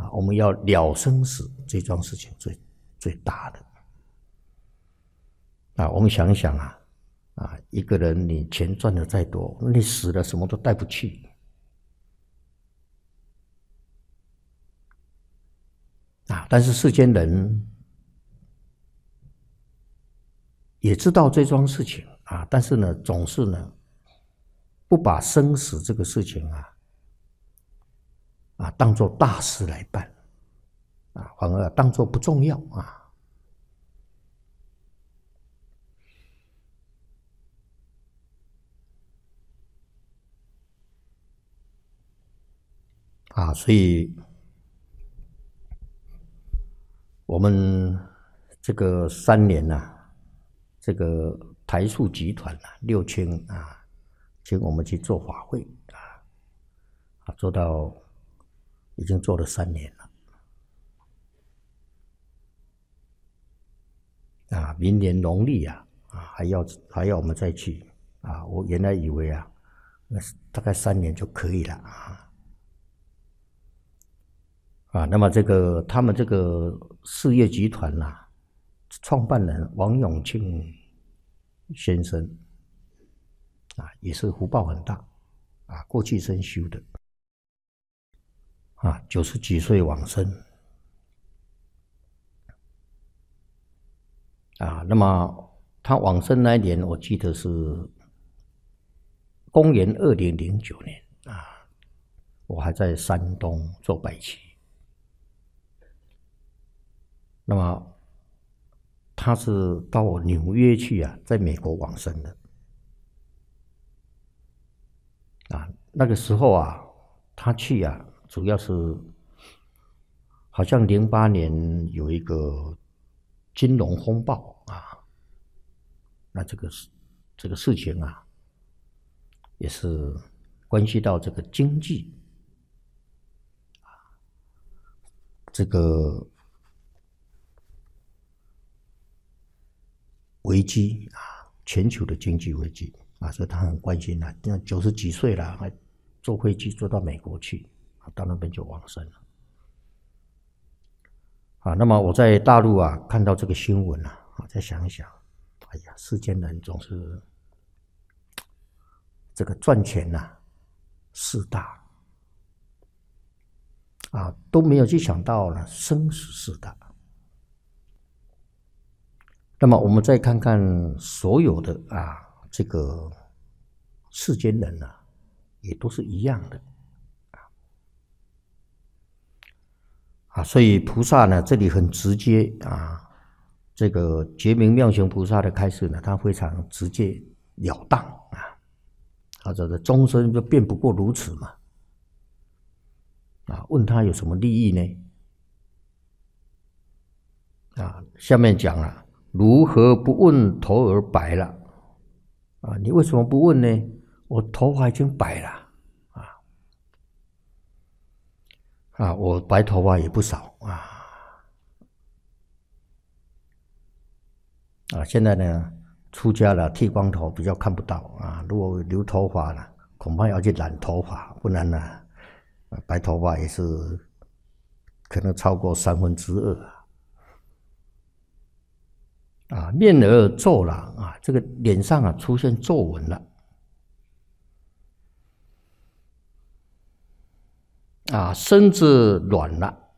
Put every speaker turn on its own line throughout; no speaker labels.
我们要了生死这桩事情最大的。我们想一想一个人你钱赚的再多，你死了什么都带不去。但是世间人也知道这桩事情但是呢，总是呢不把生死这个事情当作大事来办反而当作不重要所以我们这个3年这个台塑集团6轻请我们去做法会做到已经做了3年了明年农历还要我们再去我原来以为大概3年就可以了那么他们这个事业集团创办人王永庆先生也是福报很大过去生修的90几岁往生那么他往生那一年我记得是公元2009年我还在山东做拜期。那么他是到纽约去在美国往生的那个时候他去主要是好像08年有一个金融风暴那这个事情也是关系到这个经济这个危机全球的经济危机所以他很关心90几岁了还坐飞机坐到美国去到那边就往生了那么我在大陆看到这个新闻再想一想，哎呀，世间人总是这个赚钱事大都没有去想到生死事大。那么我们再看看所有的这个世间人也都是一样的所以菩萨呢这里很直接这个觉明妙行菩萨的开示呢，他非常直截了当这个终身就辩不过如此嘛问他有什么利益呢下面讲了如何不问头而白了你为什么不问呢？我头发已经白了我白头发也不少现在呢出家了剃光头比较看不到如果留头发了恐怕要去染头发，不然白头发也是可能超过2/3面而皱了这个脸上出现皱纹了身子软了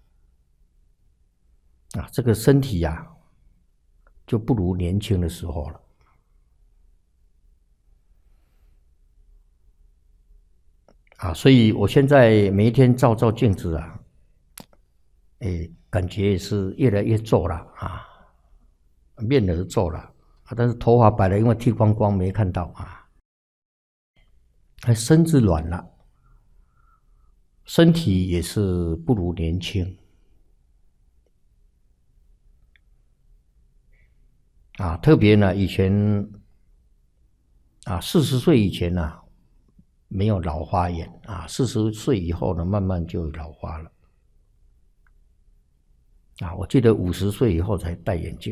这个身体就不如年轻的时候了所以我现在每一天照镜子感觉也是越来越皱了面而皱了但是头发白了，因为剃光没看到身子软了，身体也是不如年轻特别呢以前40岁以前没有老花眼40岁以后呢慢慢就老花了我记得50岁以后才戴眼镜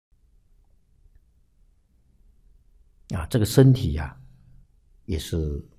这个身体也是